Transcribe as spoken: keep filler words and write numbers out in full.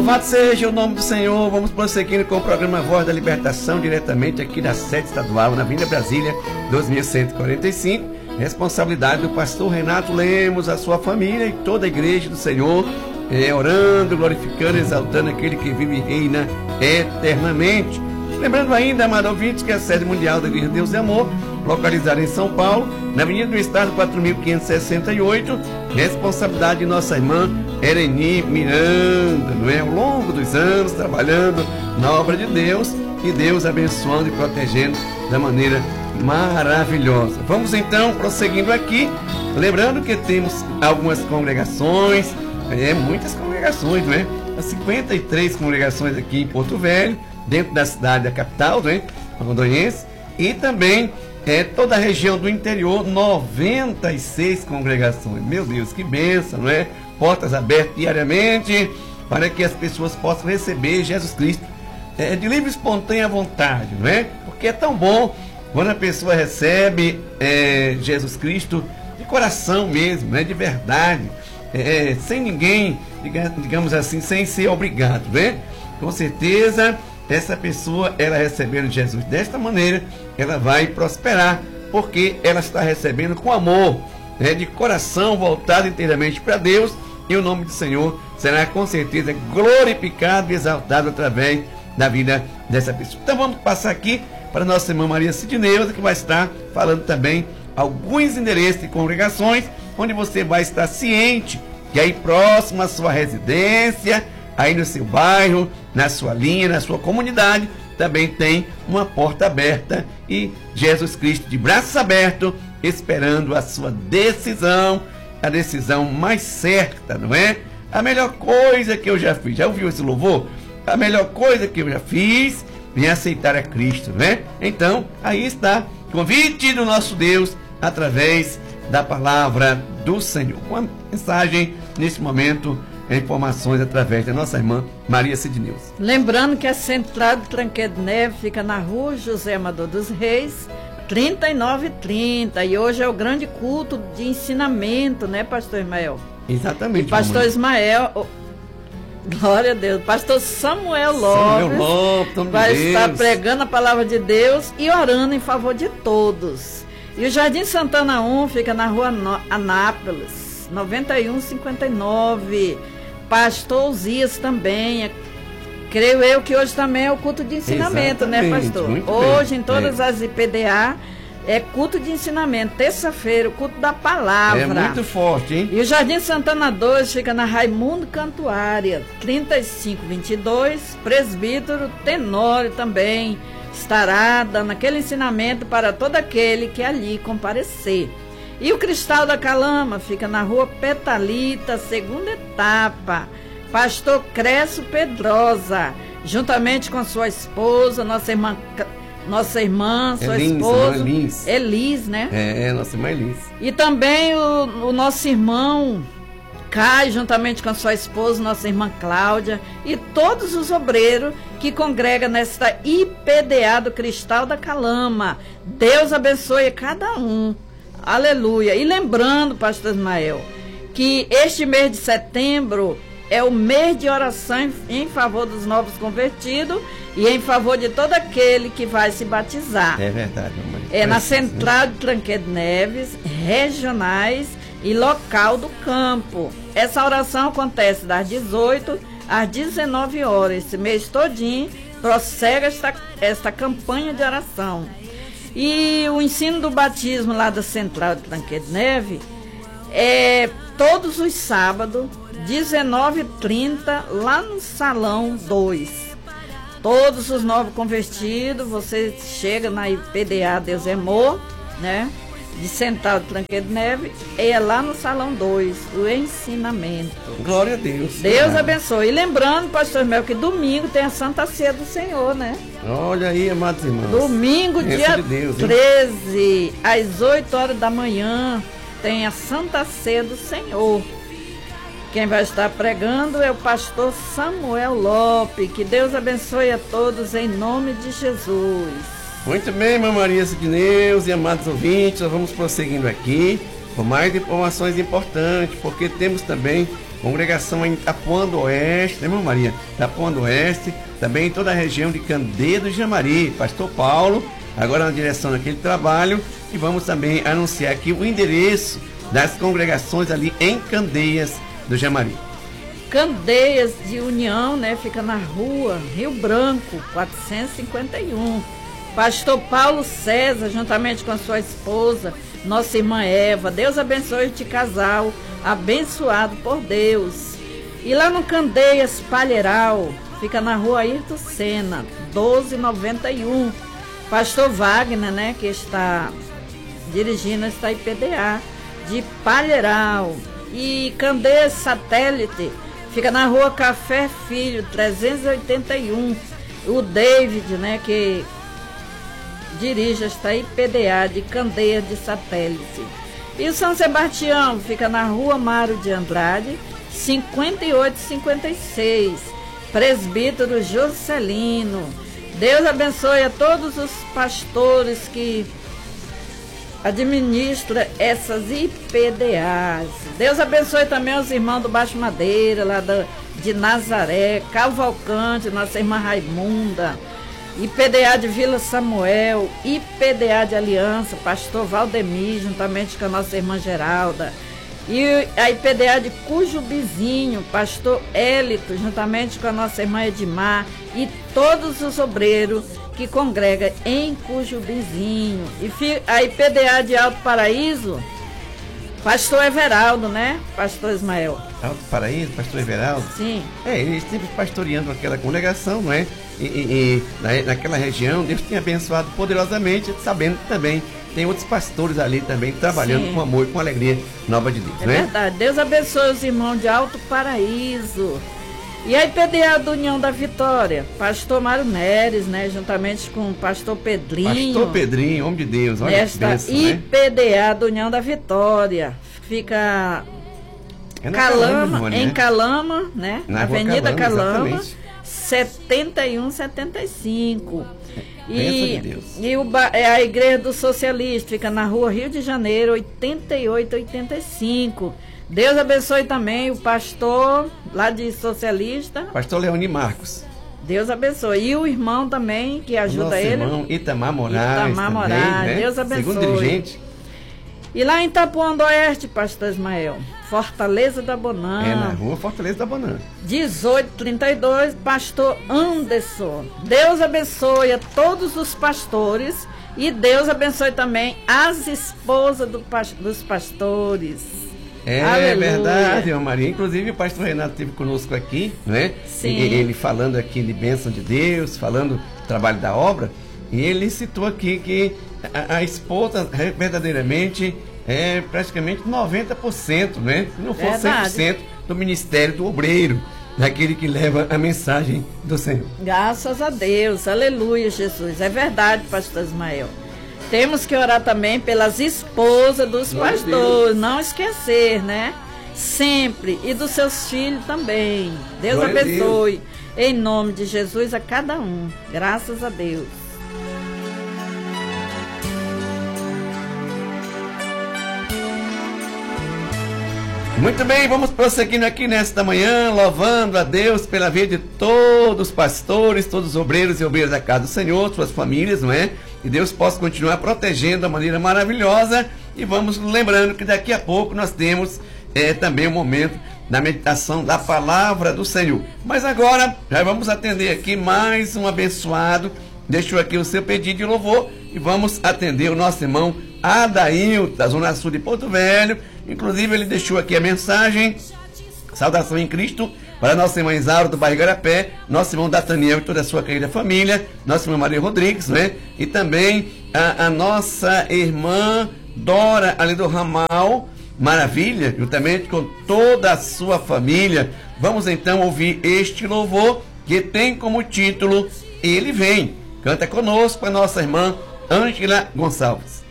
Louvado seja o nome do Senhor. Vamos prosseguindo com o programa Voz da Libertação, diretamente aqui da sede estadual, na Avenida Brasília, dois mil cento e quarenta e cinco. Responsabilidade do pastor Renato Lemos, a sua família e toda a igreja do Senhor, é, orando, glorificando, exaltando aquele que vive e reina eternamente. Lembrando ainda, amado ouvinte, que a sede mundial da Igreja de Deus e Amor, localizada em São Paulo, na Avenida do Estado quatro mil quinhentos e sessenta e oito, responsabilidade de nossa irmã Ereni Miranda, não é? Ao longo dos anos, trabalhando na obra de Deus, e Deus abençoando e protegendo da maneira maravilhosa. Vamos então prosseguindo aqui, lembrando que temos algumas congregações, é, muitas congregações, não é? As cinquenta e três congregações aqui em Porto Velho, dentro da cidade da capital, não é? Rondoniense, e também é, toda a região do interior, noventa e seis congregações. Meu Deus, que bênção, não é? Portas abertas diariamente para que as pessoas possam receber Jesus Cristo é, de livre e espontânea vontade, não é? Porque é tão bom quando a pessoa recebe é, Jesus Cristo de coração mesmo, né? De verdade, é, sem ninguém, digamos assim, sem ser obrigado, né? Com certeza, essa pessoa, ela recebendo Jesus desta maneira, ela vai prosperar, porque ela está recebendo com amor, né, de coração voltado inteiramente para Deus, e o nome do Senhor será com certeza glorificado e exaltado através da vida dessa pessoa. Então vamos passar aqui para a nossa irmã Maria Sidneuza, que vai estar falando também alguns endereços de congregações, onde você vai estar ciente que aí próximo à sua residência, aí no seu bairro, na sua linha, na sua comunidade, também tem uma porta aberta e Jesus Cristo de braços abertos, esperando a sua decisão, a decisão mais certa, não é? A melhor coisa que eu já fiz, já ouviu esse louvor? A melhor coisa que eu já fiz em aceitar a Cristo, né? Então, aí está, convite do nosso Deus através da palavra do Senhor. Uma mensagem nesse momento, informações através da nossa irmã Maria Sidneuza. Lembrando que a Central do Tranquedo Neve fica na rua José Amador dos Reis, trinta e nove trinta, e hoje é o grande culto de ensinamento, né, pastor Ismael? Exatamente. E pastor mamãe. Ismael, oh, glória a Deus, pastor Samuel Lopes, Samuel Lopes vai de estar Deus. pregando a palavra de Deus e orando em favor de todos. E o Jardim Santana um fica na rua Anápolis, noventa e um cinquenta e nove. Pastor Zias também, creio eu que hoje também é o culto de ensinamento, exatamente, né, pastor? muito Hoje bem. em todas é. as I P D A é culto de ensinamento, terça-feira, o culto da palavra. É muito forte, hein? E o Jardim Santana dois fica na Raimundo Cantuária, trinta e cinco vinte e dois, presbítero Tenório também estará dando aquele ensinamento para todo aquele que ali comparecer. E o Cristal da Calama fica na rua Petalita, segunda etapa. Pastor Crécio Pedrosa, juntamente com sua esposa, nossa irmã, nossa irmã, sua Elis, esposa, Elis. Elis, né? É, nossa irmã Elis. E também o, o nosso irmão Caio, juntamente com sua esposa, nossa irmã Cláudia, e todos os obreiros que congregam nesta I P D A do Cristal da Calama. Deus abençoe cada um. Aleluia. E lembrando, pastor Ismael, que este mês de setembro é o mês de oração em, em favor dos novos convertidos e em favor de todo aquele que vai se batizar. É verdade, mamãe. É na Precisa, Central de Tranquedo Neves, regionais e local do campo. Essa oração acontece das dezoito às dezenove horas. Esse mês todinho prossegue esta, esta campanha de oração. E o ensino do batismo lá da Central de Tranquedo Neve é todos os sábados, dezenove e trinta, lá no Salão dois. Todos os novos convertidos, você chega na I P D A Deus é Amor, né? De Central de Tranquedo Neve, é lá no Salão dois, o ensinamento. Glória a Deus. Deus Ah. abençoe. E lembrando, pastor Mel, que domingo tem a Santa Ceia do Senhor, né? Olha aí, amados irmãos. Domingo, Bênção dia de Deus, hein? treze, às oito horas da manhã, tem a Santa Ceia do Senhor. Quem vai estar pregando é o pastor Samuel Lopes. Que Deus abençoe a todos em nome de Jesus. Muito bem, irmã Maria Sidneuza e amados ouvintes, nós vamos prosseguindo aqui com mais informações importantes, porque temos também congregação em Itapuã do Oeste, né, irmã Maria? Itapuã do Oeste, também em toda a região de Candeias do Jamari, pastor Paulo, agora na direção daquele trabalho, e vamos também anunciar aqui o endereço das congregações ali em Candeias do Jamari. Candeias de União, né? Fica na rua Rio Branco, quatrocentos e cinquenta e um. Pastor Paulo César, juntamente com a sua esposa, nossa irmã Eva. Deus abençoe este casal, abençoado por Deus. E lá no Candeias Palheiral, fica na rua Ayrton Senna, doze e noventa e um. Pastor Wagner, né? Que está dirigindo esta I P D A de Palheiral. E Candeias Satélite, fica na rua Café Filho, trezentos e oitenta e um. O David, né, que dirige esta I P D A de Candeias de Satélite. E o São Sebastião fica na rua Mário de Andrade, cinquenta e oito e cinquenta e seis. Presbítero Juscelino. Deus abençoe a todos os pastores que administra essas I P D As. Deus abençoe também os irmãos do Baixo Madeira, lá da, de Nazaré, Cavalcante, nossa irmã Raimunda, I P D A de Vila Samuel, I P D A de Aliança, pastor Valdemir, juntamente com a nossa irmã Geralda, e a I P D A de Cujubizinho, pastor Élito, juntamente com a nossa irmã Edmar, e todos os obreiros que congrega em Cujubizinho. E a I P D A de Alto Paraíso, pastor Everaldo, né? Pastor Ismael. Alto Paraíso, pastor Everaldo? Sim. É, ele sempre pastoreando aquela congregação, não é? E, e, e na, naquela região, Deus tem abençoado poderosamente, sabendo que também tem outros pastores ali também trabalhando Sim. com amor e com alegria nova de Deus, é né? É verdade. Deus abençoe os irmãos de Alto Paraíso. E a I P D A do União da Vitória, pastor Mário Neres, né, juntamente com o pastor Pedrinho. Pastor Pedrinho, homem de Deus, olha esta que bênção, I P D A né? do União da Vitória, fica é Calama, Calama né? em Calama, né, na Avenida Calama, Calama setenta e um setenta e cinco. E, de Deus. e o, a Igreja do Socialista fica na rua Rio de Janeiro, oitenta e oito oitenta e cinco. Deus abençoe também o pastor lá de Socialista. Pastor Leoni Marcos. Deus abençoe. E o irmão também, que ajuda Nosso ele. irmão Itamar Moraes. Itamar também, Moraes. Né? Deus abençoe. Segundo dirigente. E lá em Itapuã do Oeste, pastor Ismael, Fortaleza da Bonã. É, na rua Fortaleza da Bonã. dezoito trinta e dois, pastor Anderson. Deus abençoe a todos os pastores e Deus abençoe também as esposas do, dos pastores. É Aleluia. Verdade, irmã Maria. Inclusive o pastor Renato esteve conosco aqui, né? Sim. E, ele falando aqui de bênção de Deus, falando do trabalho da obra, e ele citou aqui que a, a esposa verdadeiramente é praticamente noventa por cento, né? Se não for verdade. cem por cento do ministério do obreiro, daquele que leva a mensagem do Senhor. Graças a Deus, aleluia, Jesus. É verdade, pastor Ismael. Temos que orar também pelas esposas dos Glória pastores, não esquecer, né? Sempre. E dos seus filhos também. Deus Glória abençoe. Deus. Em nome de Jesus a cada um. Graças a Deus. Muito bem, vamos prosseguindo aqui nesta manhã, louvando a Deus pela vida de todos os pastores, todos os obreiros e obreiras da casa do Senhor, suas famílias, não é? Que Deus possa continuar protegendo da maneira maravilhosa. E vamos lembrando que daqui a pouco nós temos é, também o momento da meditação da palavra do Senhor. Mas agora já vamos atender aqui mais um abençoado. Deixou aqui o seu pedido de louvor e vamos atender o nosso irmão Adail, da Zona Sul de Porto Velho. Inclusive ele deixou aqui a mensagem: saudação em Cristo para nossa irmã Isaura do bairro Igarapé, nosso irmão Dataniel e toda a sua querida família, nossa irmã Maria Rodrigues, né? E também a, a nossa irmã Dora ali do Ramal Maravilha, juntamente com toda a sua família. Vamos então ouvir este louvor que tem como título Ele Vem. Canta conosco a nossa irmã Ângela Gonçalves.